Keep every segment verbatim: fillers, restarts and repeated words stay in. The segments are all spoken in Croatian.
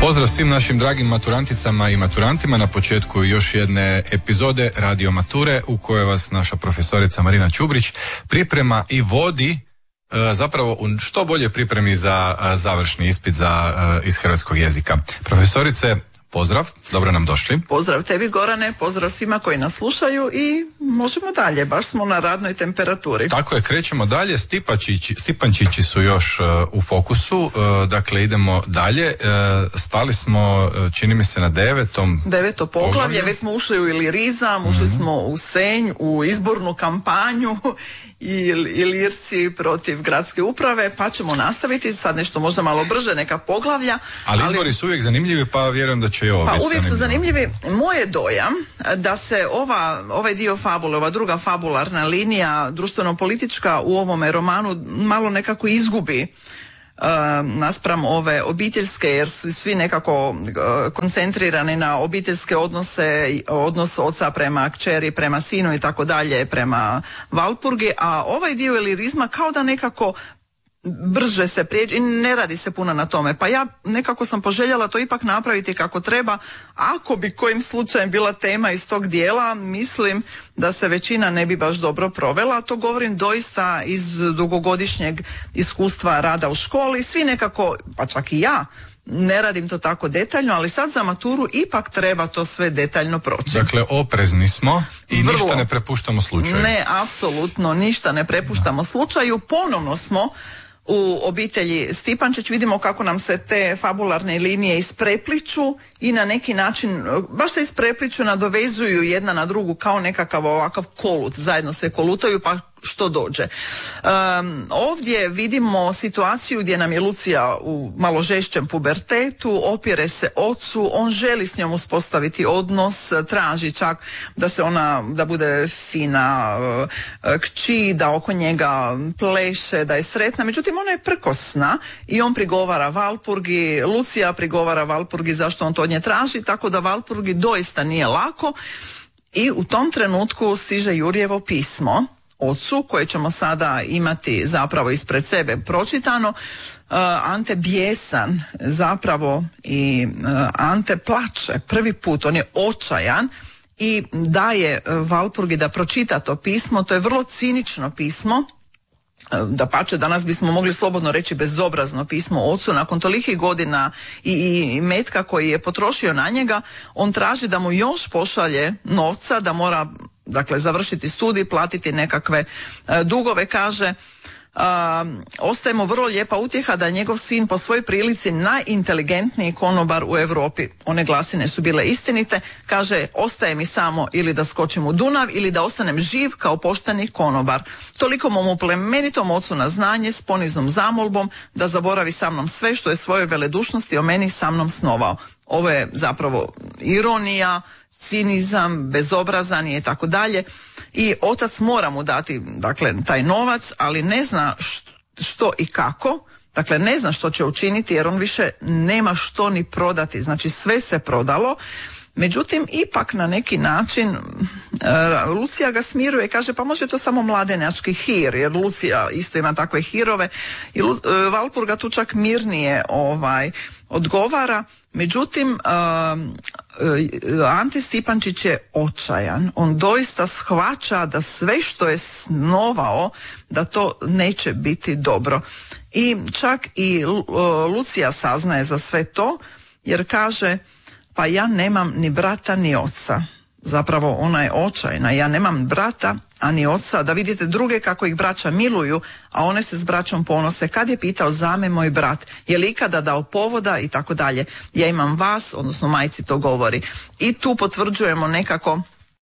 Pozdrav svim našim dragim maturanticama i maturantima na početku još jedne epizode Radio Mature u kojoj vas naša profesorica Marina Čubrić priprema i vodi zapravo u što bolje pripremi za završni ispit za, iz hrvatskog jezika. Profesorice, pozdrav, dobro nam došli. Pozdrav tebi Gorane, pozdrav svima koji nas slušaju i možemo dalje, baš smo na radnoj temperaturi. Tako je, krećemo dalje, Stipančići, Stipančići su još uh, u fokusu, uh, dakle idemo dalje, uh, stali smo, uh, čini mi se na devetom Deveto poglavlje, već smo ušli u ilirizam, mm-hmm. ušli smo u Senj, u izbornu kampanju i Ilirci protiv gradske uprave, pa ćemo nastaviti sad nešto možda malo brže, neka poglavlja. Ali, ali izbori su uvijek zanimljivi, pa vjerujem da će i ovo pa biti uvijek zanimljivo. su zanimljivi. Moj je dojam da se ova, ovaj dio fabule, ova druga fabularna linija društveno-politička u ovome romanu malo nekako izgubi Uh, naspram ove obiteljske, jer su svi nekako uh, koncentrirani na obiteljske odnose, odnos oca prema kćeri, prema sinu i tako dalje, prema Valpurgi, a ovaj dio ilirizma kao da nekako brže se prijeđe i ne radi se puno na tome. Pa ja nekako sam poželjela to ipak napraviti kako treba. Ako bi kojim slučajem bila tema iz tog dijela, mislim da se većina ne bi baš dobro provela. To govorim doista iz dugogodišnjeg iskustva rada u školi. Svi nekako, pa čak i ja, ne radim to tako detaljno, ali sad za maturu ipak treba to sve detaljno proći. Dakle, oprezni smo i Vrlo. ništa ne prepuštamo slučaju. Ne, apsolutno ništa ne prepuštamo slučaju. Ponovno smo u obitelji Stipančić, vidimo kako nam se te fabularne linije isprepliču i na neki način, baš se isprepliču, nadovezuju jedna na drugu kao nekakav ovakav kolut, zajedno se kolutaju pa što dođe. Um, ovdje vidimo situaciju gdje nam je Lucija u malo žešćem pubertetu, opire se ocu, on želi s njom uspostaviti odnos, traži čak da se ona, da bude fina uh, kći, da oko njega pleše, da je sretna, međutim ona je prkosna i on prigovara Valpurgi, Lucija prigovara Valpurgi zašto on to od nje traži, tako da Valpurgi doista nije lako i u tom trenutku stiže Jurjevo pismo ocu, koje ćemo sada imati zapravo ispred sebe pročitano. Uh, Ante bijesan zapravo i uh, Ante plače prvi put, on je očajan i daje uh, Valpurgi da pročita to pismo. To je vrlo cinično pismo, da pače danas bismo mogli slobodno reći bezobrazno pismo ocu. Nakon tolikih godina i, i metka koji je potrošio na njega, on traži da mu još pošalje novca, da mora dakle završiti studij, platiti nekakve e, dugove, kaže. Uh, ostaje mu vrlo lijepa utjeha da je njegov sin po svojoj prilici najinteligentniji konobar u Europi. One glasine su bile istinite. Kaže, ostaje mi samo ili da skočim u Dunav ili da ostanem živ kao pošteni konobar. Toliko mu plemenitom ocu na znanje s poniznom zamolbom da zaboravi sa mnom sve što je svojoj veledušnosti o meni sa mnom snovao. Ovo je zapravo ironija, cinizam, bezobrazan i tako dalje. I otac mora mu dati, dakle, taj novac, ali ne zna što i kako. Dakle, ne zna što će učiniti jer on više nema što ni prodati. Znači, sve se prodalo. Međutim, ipak na neki način uh, Lucija ga smiruje i kaže pa može to samo mladenjački hir, jer Lucija isto ima takve hirove i uh, Valpurga tu čak mirnije ovaj, odgovara. Međutim, uh, uh, Ante Stipančić je očajan. On doista shvaća da sve što je snovao, da to neće biti dobro. I čak i uh, Lucija saznaje za sve to, jer kaže pa ja nemam ni brata ni oca. Zapravo ona je očajna. Ja nemam brata, a ni oca. Da vidite druge kako ih braća miluju, a one se s braćom ponose. Kad je pitao zame moj brat, je li ikada dao povoda i tako dalje. Ja imam vas, odnosno majci to govori. I tu potvrđujemo nekako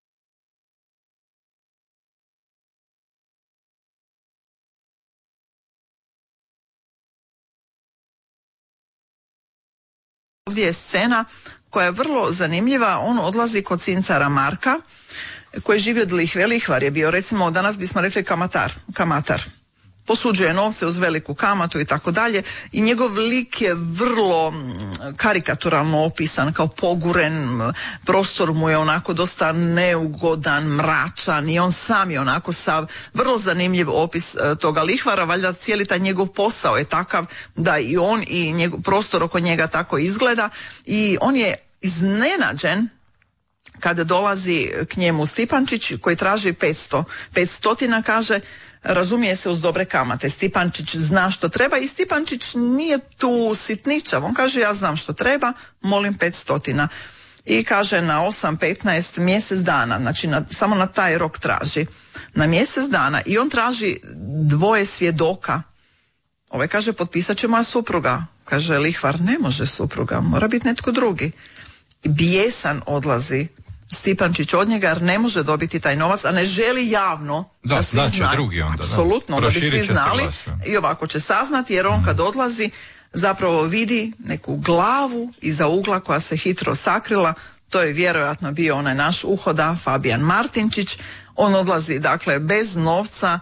ovdje je scena koja je vrlo zanimljiva. On odlazi kod cincara Marka koji živi od lihve. Lihvar je bio, recimo danas bismo rekli kamatar, kamatar. Posuđuje novce uz veliku kamatu i tako dalje i njegov lik je vrlo karikaturalno opisan, kao poguren, prostor mu je onako dosta neugodan, mračan i on sam je onako sav, vrlo zanimljiv opis e, toga lihvara, valjda cijeli taj njegov posao je takav da i on i njegov, prostor oko njega tako izgleda i on je iznenađen kada dolazi k njemu Stipančić koji traži petsto. petstotina kaže, razumije se uz dobre kamate. Stipančić zna što treba i Stipančić nije tu sitničav. On kaže ja znam što treba, molim petstotina. I kaže na osam, petnaest, mjesec dana, znači na, samo na taj rok traži. Na mjesec dana i on traži dvoje svjedoka. Ovaj kaže potpisat će moja supruga. Kaže lihvar ne može supruga, mora biti netko drugi. Bijesan odlazi Stipančić od njega jer ne može dobiti taj novac, a ne želi javno da, da svi znači znaju. Drugi onda, apsolutno, da, da bi svi znali glas, i ovako će saznati jer on mm. kad odlazi zapravo vidi neku glavu iza ugla koja se hitro sakrila. To je vjerojatno bio onaj naš uhoda Fabijan Martinčić. On odlazi dakle bez novca,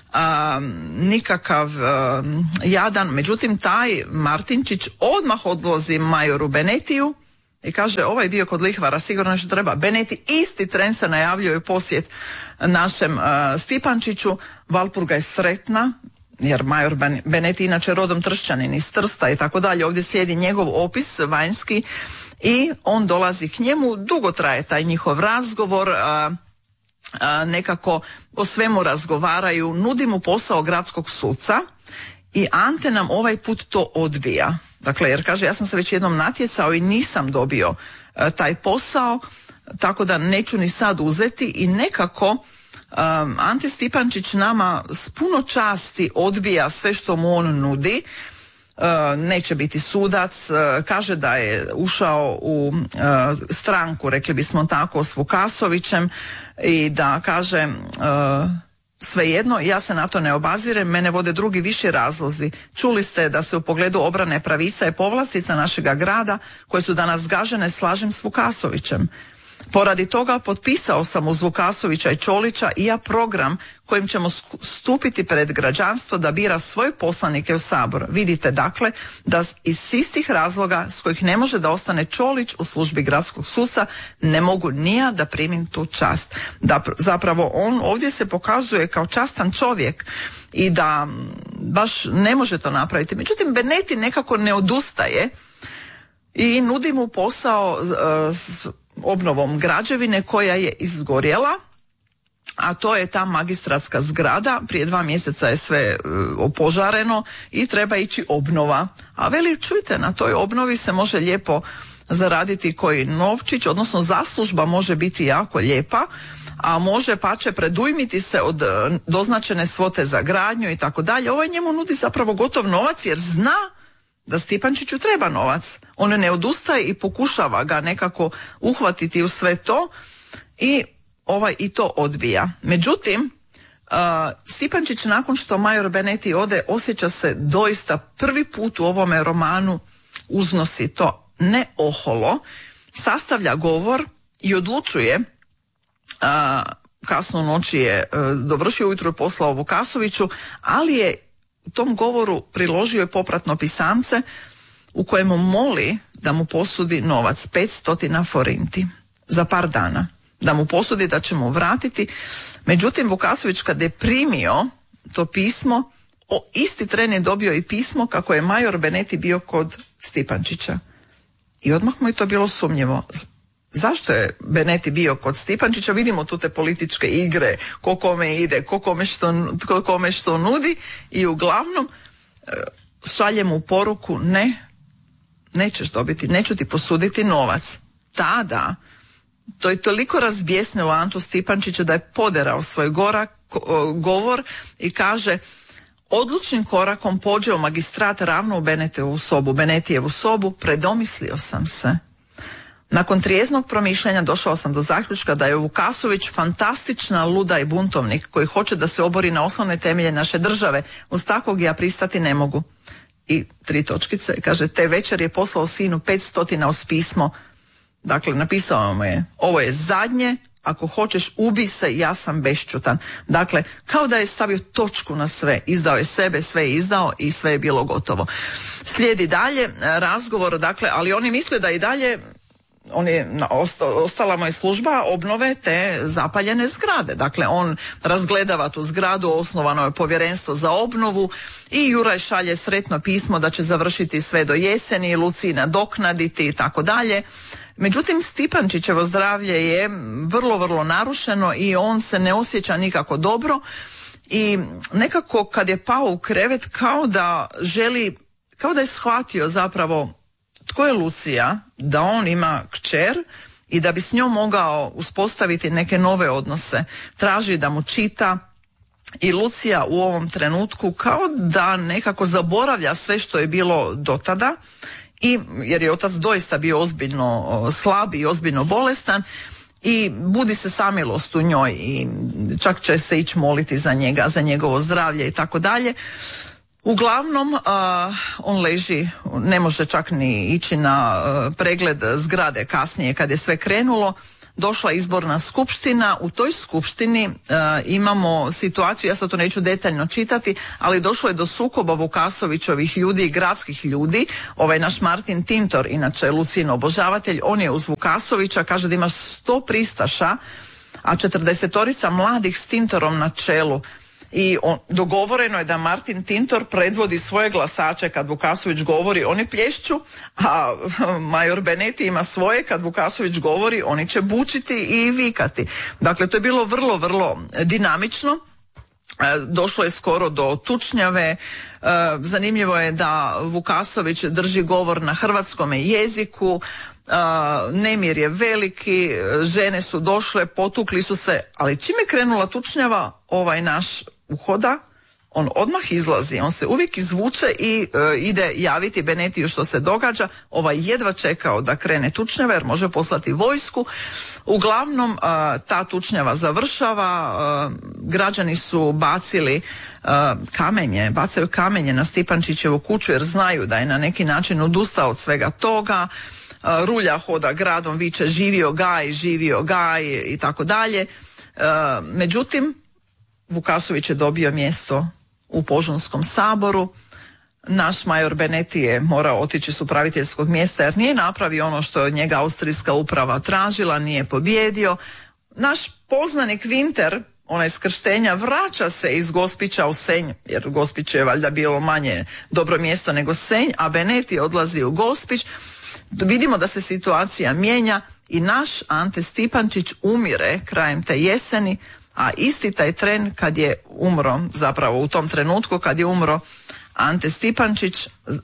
um, nikakav um, jadan, međutim taj Martinčić odmah odlazi majoru Benetiju i kaže ovaj bio kod lihvara, sigurno što treba. Beneti isti tren se najavljuje posjet našem uh, Stipančiću. Valpurga je sretna, jer major Beneti inače rodom Tršćanin iz Trsta i tako dalje. Ovdje slijedi njegov opis vanjski i on dolazi k njemu. Dugo traje taj njihov razgovor, uh, uh, nekako o svemu razgovaraju. Nudi mu posao gradskog suca i Ante nam ovaj put to odbija. Dakle, jer kaže, ja sam se već jednom natjecao i nisam dobio e, taj posao, tako da neću ni sad uzeti i nekako um, Ante Stipančić nama s puno časti odbija sve što mu on nudi. E, neće biti sudac, e, kaže da je ušao u e, stranku, rekli bismo tako, s Vukasovićem i da kaže... E, svejedno, ja se na to ne obazirem, mene vode drugi viši razlozi. Čuli ste da se u pogledu obrane pravica i povlastica našega grada, koje su danas zgažene, slažem s Vukasovićem. Poradi toga potpisao sam uz Vukasovića i Čolića i ja program kojim ćemo stupiti pred građanstvo da bira svoje poslanike u Sabor. Vidite dakle da iz istih razloga s kojih ne može da ostane Čolić u službi gradskog suca ne mogu ni ja da primim tu čast. Da, zapravo on ovdje se pokazuje kao častan čovjek i da baš ne može to napraviti. Međutim, Beneti nekako ne odustaje i nudi mu posao uh, s obnovom građevine koja je izgorjela, a to je ta magistratska zgrada. Prije dva mjeseca je sve uh, opožareno i treba ići obnova. A veli, čujte, na toj obnovi se može lijepo zaraditi koji novčić, odnosno zaslužba može biti jako lijepa, a može pače predujmiti se od uh, doznačene svote za gradnju i tako dalje. Ovaj njemu nudi zapravo gotov novac jer zna da Stipančiću treba novac. On ne odustaje i pokušava ga nekako uhvatiti u sve to i ovaj i to odbija. Međutim, uh, Stipančić nakon što major Beneti ode osjeća se doista prvi put u ovome romanu uznosi to ne oholo, sastavlja govor i odlučuje, uh, kasno u noći je uh, dovršio, ujutro je poslao Vukasoviću, ali je u tom govoru priložio je popratno pisance u kojemu moli da mu posudi novac, petstotina forinti za par dana, da mu posudi da će mu vratiti. Međutim, Vukasović kad je primio to pismo, o, isti tren je dobio i pismo kako je major Beneti bio kod Stipančića. I odmah mu je to bilo sumnjivo. Zašto je Beneti bio kod Stipančića? Vidimo tu te političke igre, ko kome ide, ko kome što, ko kome što nudi i uglavnom šalje mu poruku ne, nećeš dobiti, neću ti posuditi novac. Tada, to je toliko razbjesnilo Antu Stipančića da je poderao svoj gorak, govor i kaže: odlučnim korakom pođe u magistrat ravno u Benetijevu sobu, Benetijevu sobu, predomislio sam se. Nakon trijeznog promišljanja došao sam do zaključka da je Vukasović fantastična luda i buntovnik koji hoće da se obori na osnovne temelje naše države. Uz takvog ja pristati ne mogu. I tri točkice, kaže, te večer je poslao sinu petstotina uz pismo Dakle, napisao mu je, ovo je zadnje, ako hoćeš ubij se, ja sam bešćutan. Dakle, kao da je stavio točku na sve, izdao je sebe, sve je izdao i sve je bilo gotovo. Slijedi dalje razgovor, dakle, ali oni misle da i dalje on je, ostala mu je služba obnove te zapaljene zgrade. Dakle, on razgledava tu zgradu, osnovano je povjerenstvo za obnovu i Juraj šalje sretno pismo da će završiti sve do jeseni, Luciji nadoknaditi i tako dalje. Međutim, Stipančićevo zdravlje je vrlo, vrlo narušeno i on se ne osjeća nikako dobro i nekako kad je pao u krevet kao da želi, kao da je shvatio zapravo tko je Lucija, da on ima kćer i da bi s njom mogao uspostaviti neke nove odnose. Traži da mu čita i Lucija u ovom trenutku kao da nekako zaboravlja sve što je bilo do tada, i, jer je otac doista bio ozbiljno slab i ozbiljno bolestan i budi se samilost u njoj i čak će se ići moliti za njega, za njegovo zdravlje i tako dalje. Uglavnom, uh, on leži, ne može čak ni ići na uh, pregled zgrade kasnije kad je sve krenulo. Došla izborna skupština, u toj skupštini uh, imamo situaciju, ja sad to neću detaljno čitati, ali došlo je do sukoba Vukasovićovih ljudi i gradskih ljudi. Ovaj naš Martin Tintor, inače Lucin obožavatelj, on je uz Vukasovića, kaže da ima sto pristaša, a četrdesetorica mladih s Tintorom na čelu. I on, dogovoreno je da Martin Tintor predvodi svoje glasače kad Vukasović govori, oni plješću, a major Beneti ima svoje, kad Vukasović govori, oni će bučiti i vikati. Dakle, to je bilo vrlo, vrlo dinamično. Došlo je skoro do tučnjave. Zanimljivo je da Vukasović drži govor na hrvatskome jeziku. Nemir je veliki, žene su došle, potukli su se, ali čim je krenula tučnjava, ovaj naš uhoda, on odmah izlazi, on se uvijek izvuče i e, ide javiti Benetiju što se događa. Ovaj jedva čekao da krene tučnjava jer može poslati vojsku. Uglavnom e, ta tučnjava završava, e, građani su bacili e, kamenje, bacaju kamenje na Stipančićevu kuću jer znaju da je na neki način odustao od svega toga. Rulja hoda gradom, viče živio Gaj, živio Gaj i tako dalje. Međutim, Vukasović je dobio mjesto u Požunskom saboru. Naš major Beneti je morao otići s upraviteljskog mjesta jer nije napravio ono što je od njega austrijska uprava tražila, nije pobjedio. Naš poznanik Winter, onaj s krštenja, vraća se iz Gospića u Senj, jer Gospić je valjda bilo manje dobro mjesto nego Senj, a Beneti odlazi u Gospić. Vidimo da se situacija mijenja i naš Ante Stipančić umire krajem te jeseni, a isti taj tren kad je umro, zapravo u tom trenutku kad je umro Ante Stipančić, uh,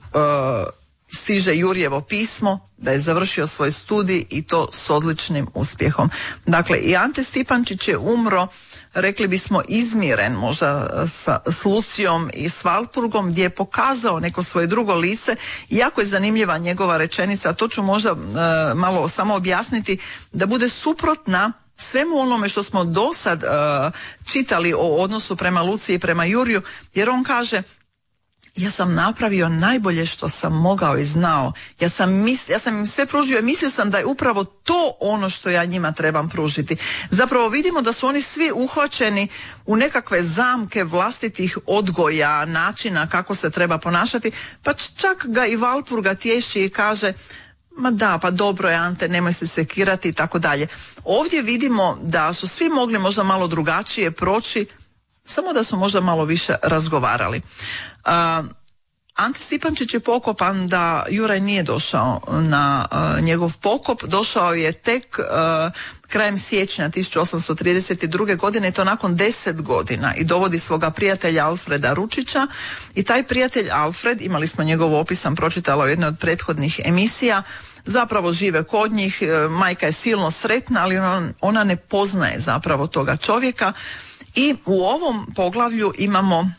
stiže Jurjevo pismo da je završio svoj studij i to s odličnim uspjehom. Dakle, i Ante Stipančić je umro, rekli bismo izmiren možda sa, s Lucijom i s Valpurgom, gdje je pokazao neko svoje drugo lice. Jako je zanimljiva njegova rečenica, to ću možda uh, malo samo objasniti, da bude suprotna svemu onome što smo do sad uh, čitali o odnosu prema Luciji i prema Juriju, jer on kaže: ja sam napravio najbolje što sam mogao i znao. Ja sam, mis, ja sam im sve pružio i mislio sam da je upravo to ono što ja njima trebam pružiti. Zapravo vidimo da su oni svi uhvaćeni u nekakve zamke vlastitih odgoja, načina kako se treba ponašati, pa čak ga i Valpurga tješi i kaže: ma da, pa dobro je Ante, nemoj se sekirati i tako dalje. Ovdje vidimo da su svi mogli možda malo drugačije proći, samo da su možda malo više razgovarali. Uh, Ante Stipančić je pokopan da Juraj nije došao na uh, njegov pokop, došao je tek uh, krajem siječnja tisuću osamsto trideset druge. godine i to nakon deset godina i dovodi svoga prijatelja Alfreda Ručića i taj prijatelj Alfred, imali smo njegov opis, sam pročitala u jednoj od prethodnih emisija, zapravo žive kod njih, majka je silno sretna, ali ona, ona ne poznaje zapravo toga čovjeka. I u ovom poglavlju imamo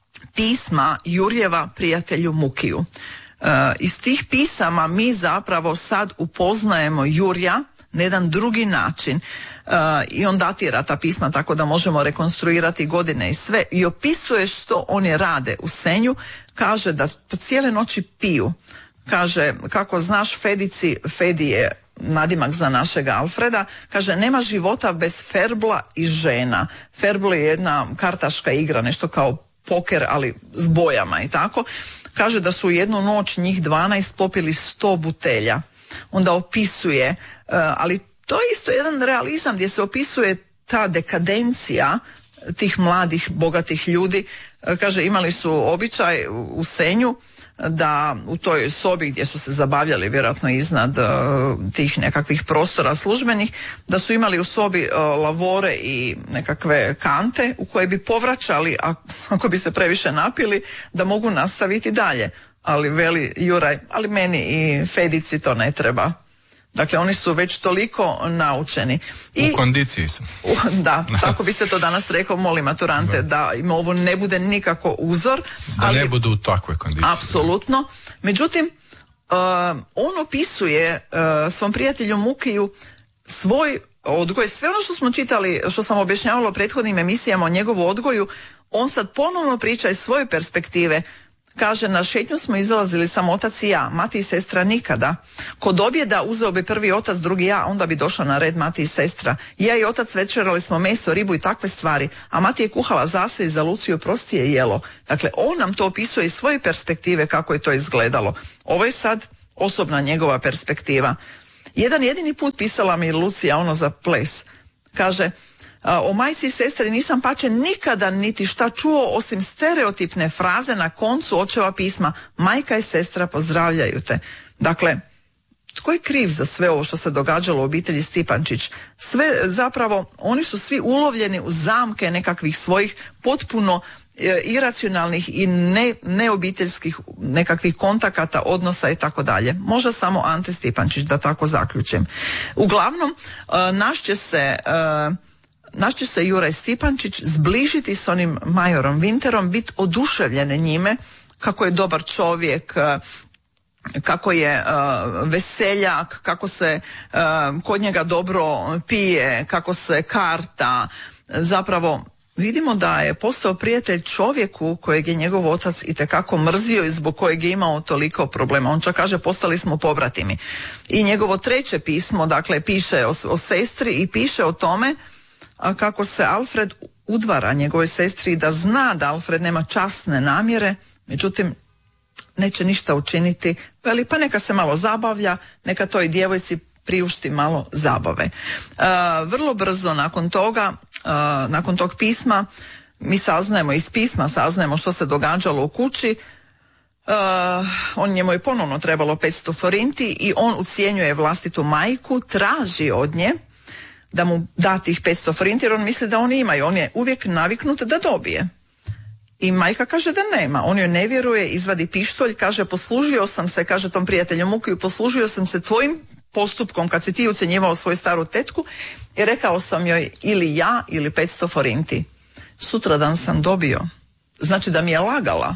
pisma Jurjeva prijatelju Mukiju. E, iz tih pisama mi zapravo sad upoznajemo Jurja na jedan drugi način. E, I on datira ta pisma tako da možemo rekonstruirati godine i sve. I opisuje što oni rade u Senju. Kaže da po cijele noći piju. Kaže, kako znaš Fedici, Fedi je nadimak za našega Alfreda, kaže nema života bez ferbla i žena. Ferbl je jedna kartaška igra, nešto kao poker, ali s bojama i tako. Kaže da su u jednu noć njih dvanaest popili sto butelja. Onda opisuje, ali to je isto jedan realizam gdje se opisuje ta dekadencija tih mladih, bogatih ljudi. Kaže, imali su običaj u Senju da u toj sobi gdje su se zabavljali vjerojatno iznad uh, tih nekakvih prostora službenih, da su imali u sobi uh, lavore i nekakve kante u koje bi povraćali a, ako bi se previše napili da mogu nastaviti dalje. Ali veli Juraj, ali meni i Fedici to ne treba. Dakle, oni su već toliko naučeni. I, u kondiciji su. U, da, tako bi se to danas rekao, molim maturante da, da im ovo ne bude nikako uzor. Da ali, ne budu u takvoj kondiciji. Apsolutno. Međutim, uh, on opisuje uh, svom prijatelju Mukiju svoj odgoj. Sve ono što smo čitali, što sam objašnjavala u prethodnim emisijama o njegovu odgoju, on sad ponovno priča iz svoje perspektive. Kaže, na šetnju smo izlazili sam otac i ja, mati i sestra nikada. Kod objeda uzeo bi prvi otac, drugi ja, onda bi došla na red mati i sestra. Ja i otac večerali smo meso, ribu i takve stvari, a mati je kuhala za se i za Luciju prostije jelo. Dakle, on nam to opisuje iz svoje perspektive kako je to izgledalo. Ovo je sad osobna njegova perspektiva. Jedan jedini put pisala mi Lucija ono za ples. Kaže, o majci i sestri nisam pače nikada niti šta čuo osim stereotipne fraze na koncu očeva pisma. Majka i sestra pozdravljaju te. Dakle, tko je kriv za sve ovo što se događalo u obitelji Stipančić? Sve zapravo, oni su svi ulovljeni u zamke nekakvih svojih potpuno e, iracionalnih i ne, neobiteljskih nekakvih kontakata, odnosa i tako dalje. Možda samo Ante Stipančić, da tako zaključim. Uglavnom, e, naš će se... E, Naš će se Juraj Stipančić zbližiti s onim majorom Winterom, biti oduševljen njime, kako je dobar čovjek, kako je uh, veseljak, kako se uh, kod njega dobro pije, kako se karta. Zapravo vidimo da je postao prijatelj čovjeku kojeg je njegov otac itekako mrzio i zbog kojeg je imao toliko problema. On čak kaže, postali smo pobratimi. I njegovo treće pismo, dakle, piše o, o sestri i piše o tome a kako se Alfred udvara njegovoj sestri, da zna da Alfred nema časne namjere, međutim neće ništa učiniti, veli pa neka se malo zabavlja, neka toj djevojci priušti malo zabave. E, vrlo brzo nakon toga, e, nakon tog pisma, mi saznajemo iz pisma, saznajemo što se događalo u kući. Uh, on njemu je ponovno trebalo petsto forinti i on ucijenjuje vlastitu majku, traži od nje da mu da tih petsto forinti jer on misli da oni imaju, on je uvijek naviknut da dobije. I majka kaže da nema, on joj ne vjeruje, izvadi pištolj, kaže poslužio sam se, kaže tom prijatelju Mukiju, poslužio sam se tvojim postupkom kad si ti ucjenjivao svoju staru tetku i rekao sam joj ili ja ili petsto forinti. Sutradan sam dobio, znači da mi je lagala.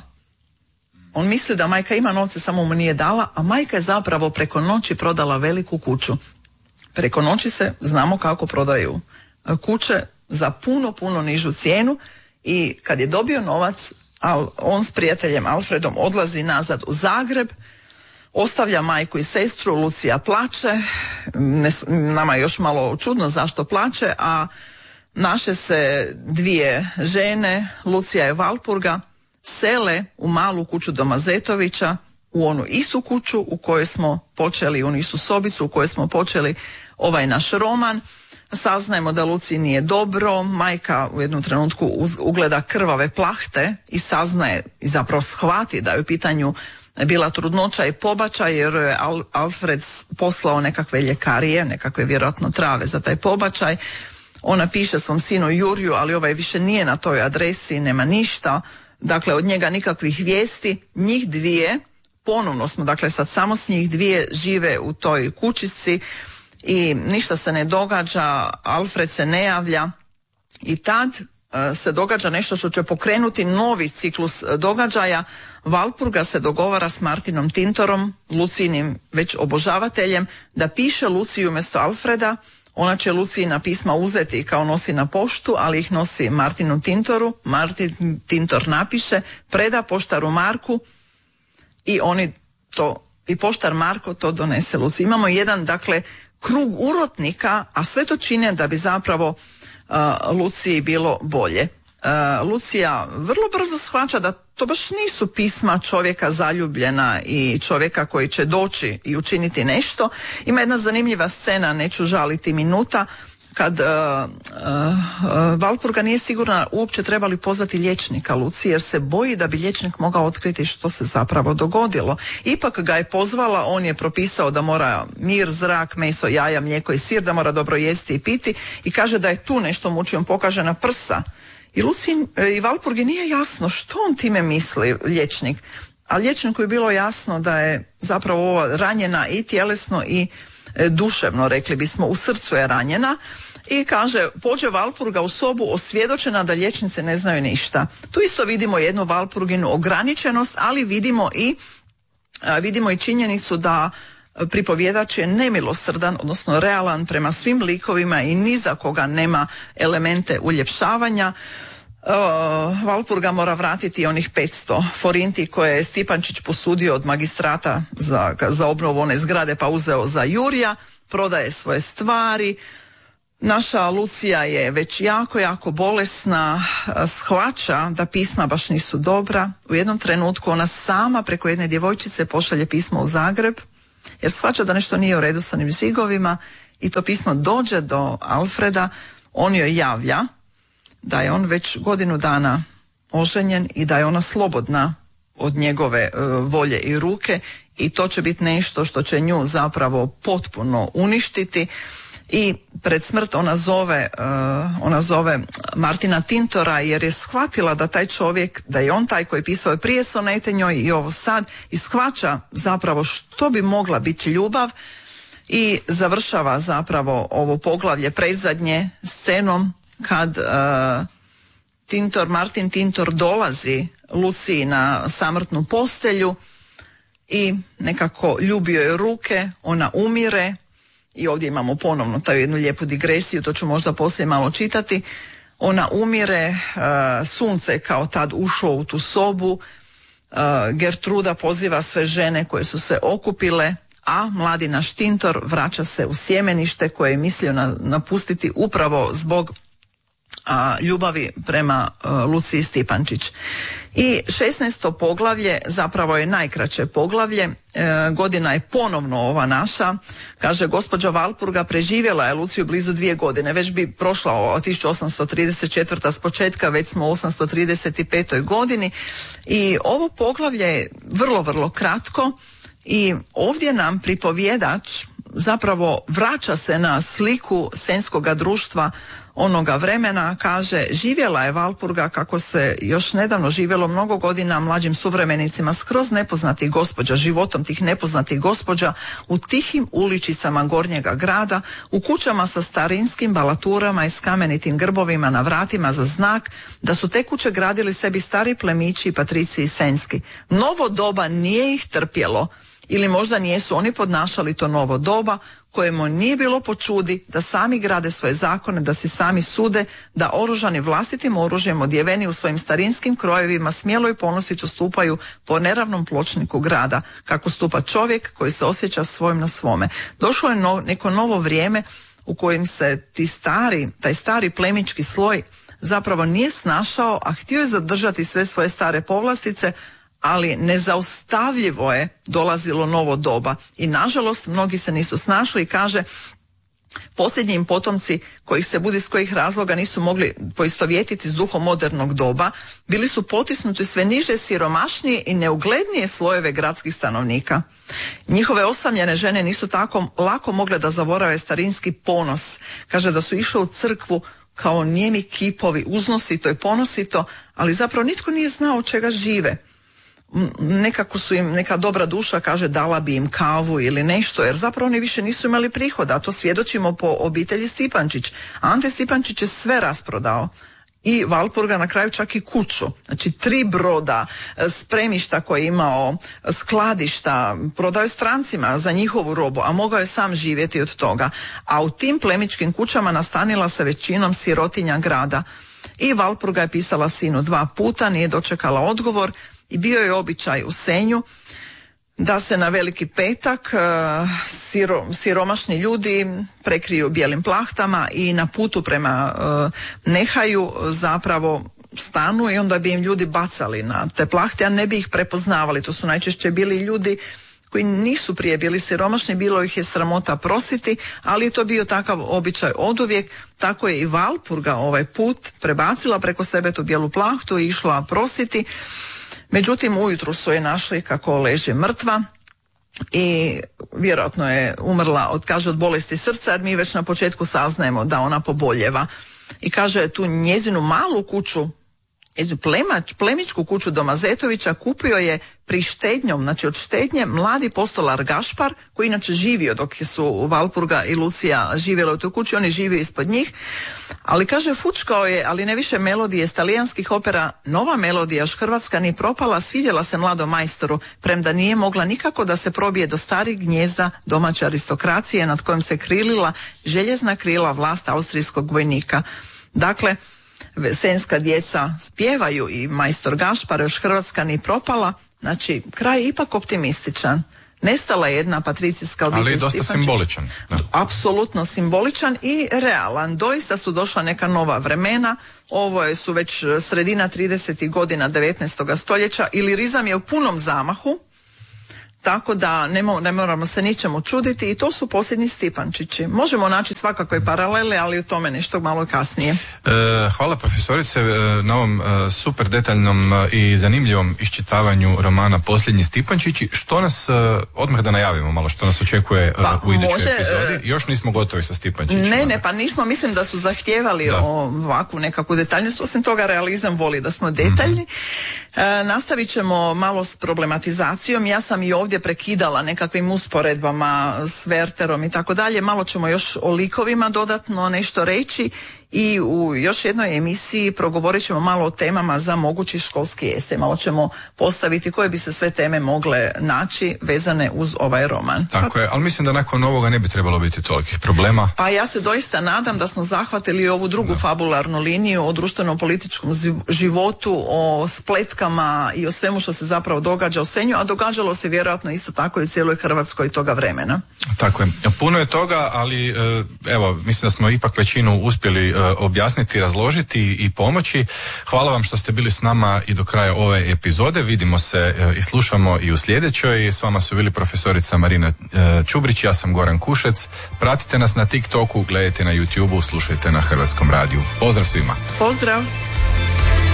On misli da majka ima novce, samo mu nije dala, a majka je zapravo preko noći prodala veliku kuću. Preko noći se, znamo kako prodaju kuće za puno, puno nižu cijenu i kad je dobio novac, on s prijateljem Alfredom odlazi nazad u Zagreb, ostavlja majku i sestru, Lucija plače, ne, nama je još malo čudno zašto plače, a naše se dvije žene, Lucija je Valpurga, sele u malu kuću doma Zetovića, u onu istu kuću u kojoj smo počeli, u onu istu sobicu u kojoj smo počeli ovaj naš roman. Saznajemo da Luciji nije dobro, majka u jednom trenutku ugleda krvave plahte i saznaje i zapravo shvati da je u pitanju bila trudnoća i pobačaj jer je Alfred poslao nekakve ljekarije, nekakve vjerojatno trave za taj pobačaj. Ona piše svom sinu Juriju, ali ovaj više nije na toj adresi, nema ništa, dakle od njega nikakvih vijesti. Njih dvije, ponovno smo, dakle sad samo s njih dvije žive u toj kućici i ništa se ne događa, Alfred se ne javlja i tad uh, se događa nešto što će pokrenuti novi ciklus događaja. Valpurga se dogovara s Martinom Tintorom, Lucijinim već obožavateljem, da piše Luciji umjesto Alfreda. Ona će Lucijina pisma uzeti kao nosi na poštu, ali ih nosi Martinu Tintoru. Martin Tintor napiše, preda poštaru Marku i oni to, i poštar Marko to donese Luciji. Imamo jedan, dakle, krug urotnika, a sve to čine da bi zapravo uh, Luciji bilo bolje. Uh, Lucija vrlo brzo shvaća da to baš nisu pisma čovjeka zaljubljena i čovjeka koji će doći i učiniti nešto. Ima jedna zanimljiva scena, neću žaliti minuta, kad uh, uh, Valpurga nije sigurna uopće trebali pozvati liječnika Luciji, jer se boji da bi liječnik mogao otkriti što se zapravo dogodilo. Ipak ga je pozvala, on je propisao da mora mir, zrak, meso, jaja, mlijeko i sir, da mora dobro jesti i piti i kaže da je tu nešto muči, on pokaže na prsa. I Luciji i Valpurgi nije jasno što on time misli, liječnik. A liječniku je bilo jasno da je zapravo ova ranjena i tjelesno i e, duševno, rekli bismo, u srcu je ranjena. I kaže, pođe Valpurga u sobu osvjedočena da liječnice ne znaju ništa. Tu isto vidimo jednu Valpurginu ograničenost, ali vidimo i, a, vidimo i činjenicu da pripovjedač je nemilosrdan, odnosno realan prema svim likovima i ni za koga nema elemente uljepšavanja. Uh, Valpurga mora vratiti onih petsto forinti koje je Stipančić posudio od magistrata za, za obnovu one zgrade, pa uzeo za Jurija, prodaje svoje stvari. Naša Lucija je već jako, jako bolesna, shvaća da pisma baš nisu dobra. U jednom trenutku ona sama preko jedne djevojčice pošalje pismo u Zagreb, jer shvaća da nešto nije u redu sa onim žigovima i to pismo dođe do Alfreda, on joj javlja da je on već godinu dana oženjen i da je ona slobodna od njegove uh, volje i ruke i to će biti nešto što će nju zapravo potpuno uništiti. I pred smrt ona zove, uh, ona zove Martina Tintora jer je shvatila da taj čovjek, da je on taj koji je pisao prije sonete njoj i ovo sad, i shvaća zapravo što bi mogla biti ljubav i završava zapravo ovo poglavlje predzadnje scenom kad uh, Tintor, Martin Tintor dolazi Luciji na samrtnu postelju i nekako ljubio je ruke, ona umire. I ovdje imamo ponovno taj jednu lijepu digresiju, to ću možda poslije malo čitati. Ona umire, uh, sunce je kao tad ušlo u tu sobu, uh, Gertruda poziva sve žene koje su se okupile, a mladi naš Tintor vraća se u sjemenište koje je mislio na, napustiti upravo zbog a, ljubavi prema a, Luciji Stipančić. I šesnaesto poglavlje zapravo je najkraće poglavlje, e, godina je ponovno ova naša, kaže gospođa Valpurga preživjela je Luciju blizu dvije godine, već bi prošla ova tisuću osamsto trideset četvrta s početka, već smo u osamsto trideset petoj godini i ovo poglavlje je vrlo, vrlo kratko i ovdje nam pripovjedač zapravo vraća se na sliku senskoga društva onoga vremena, kaže živjela je Valpurga kako se još nedavno živjelo mnogo godina mlađim suvremenicima, skroz nepoznatih gospođa, životom tih nepoznatih gospođa u tihim uličicama gornjega grada, u kućama sa starinskim balaturama i s kamenitim grbovima na vratima za znak da su te kuće gradili sebi stari plemići i patriciji senski. Novo doba nije ih trpjelo, ili možda nijesu oni podnašali to novo doba kojemu nije bilo po čudi da sami grade svoje zakone, da si sami sude, da oružani vlastitim oružjem odjeveni u svojim starinskim krojevima smjelo i ponosito stupaju po neravnom pločniku grada, kako stupa čovjek koji se osjeća svojim na svome. Došlo je no, neko novo vrijeme u kojem se ti stari, taj stari plemički sloj zapravo nije snašao, a htio je zadržati sve svoje stare povlastice, ali nezaustavljivo je dolazilo novo doba i nažalost mnogi se nisu snašli i kaže posljednji im potomci kojih se budi s kojih razloga nisu mogli poistovjetiti s duhom modernog doba, bili su potisnuti sve niže, siromašnije i neuglednije slojeve gradskih stanovnika. Njihove osamljene žene nisu tako lako mogle da zaborave starinski ponos. Kaže da su išle u crkvu kao nijemi kipovi, uznosito i ponosito, ali zapravo nitko nije znao od čega žive. Nekako su im, neka dobra duša kaže dala bi im kavu ili nešto, jer zapravo oni više nisu imali prihoda, a to svjedočimo po obitelji Stipančić. Ante Stipančić je sve rasprodao i Valpurga na kraju čak i kuću, znači tri broda, spremišta koje je imao, skladišta, prodao je strancima za njihovu robu, a mogao je sam živjeti od toga. A u tim plemičkim kućama nastanila se većinom sirotinja grada. I Valpurga je pisala sinu dva puta, nije dočekala odgovor, i bio je običaj u Senju da se na Veliki petak siro, siromašni ljudi prekriju bijelim plahtama i na putu prema Nehaju zapravo stanu i onda bi im ljudi bacali na te plahte, a ne bi ih prepoznavali. To su najčešće bili ljudi koji nisu prije bili siromašni, bilo ih je sramota prositi, ali je to bio takav običaj oduvijek. Tako je i Valpurga ovaj put prebacila preko sebe tu bijelu plahtu i išla prositi. Međutim, ujutru su je našli kako leži mrtva i vjerojatno je umrla od, kaže, od bolesti srca, jer mi već na početku saznajemo da ona poboljeva. I kaže, tu njezinu malu kuću, njezinu plemač, plemičku kuću do Mazetovića kupio je pri štednjom, znači od štednje, mladi postolar Gašpar, koji inače živio dok su Valpurga i Lucija živjela u toj kući, on je živio ispod njih, ali kaže, fučkao je, ali ne više melodije s talijanskih opera, nova melodija, još hrvatska ni propala, svidjela se mladom majstoru, premda nije mogla nikako da se probije do starih gnjezda domaće aristokracije nad kojom se krilila željezna krila vlast austrijskog vojnika. Dakle, senjska djeca pjevaju i majstor Gašpar, još hrvatska ni propala, znači kraj je ipak optimističan. Nestala je jedna patricijska obitelj. Ali dosta Stipančić. Simboličan. Da. Apsolutno simboličan i realan. Doista su došla neka nova vremena. Ovo je, su već sredina tridesetih godina devetnaestog stoljeća. Ilirizam je u punom zamahu. Tako da ne, mo, ne moramo se ničemu čuditi i to su posljednji Stipančići. Možemo naći svakakve paralele, ali u tome nešto malo kasnije. E, hvala profesorice na ovom e, super detaljnom e, i zanimljivom iščitavanju romana Posljednji Stipančići. Što nas, e, odmah da najavimo malo što nas očekuje e, pa, u idućoj može, epizodi. Još nismo gotovi sa Stipančićima. Ne, ne, pa nismo, mislim da su zahtijevali da. ovakvu nekakvu detaljnost. Osim toga, realizam voli da smo detaljni. Mm-hmm. E, nastavit ćemo malo s problematizacijom. Ja sam i ovdje prekidala nekakvim usporedbama s Werterom i tako dalje. Malo ćemo još o likovima dodatno nešto reći i u još jednoj emisiji progovorit ćemo malo o temama za mogući školski esej. Malo ćemo postaviti koje bi se sve teme mogle naći vezane uz ovaj roman. Tako je, ali mislim da nakon ovoga ne bi trebalo biti tolikih problema. Pa ja se doista nadam da smo zahvatili ovu drugu da. fabularnu liniju o društveno-političkom životu, o spletkama i o svemu što se zapravo događa u Senju, a događalo se vjerojatno isto tako i u cijeloj Hrvatskoj toga vremena. Tako je. Puno je toga, ali evo, mislim da smo ipak većinu uspjeli objasniti, razložiti i pomoći. Hvala vam što ste bili s nama i do kraja ove epizode. Vidimo se i slušamo i u sljedećoj. S vama su bili profesorica Marina Čubrić, ja sam Goran Kušec. Pratite nas na TikToku, gledajte na YouTubeu, slušajte na Hrvatskom radiju. Pozdrav svima. Pozdrav.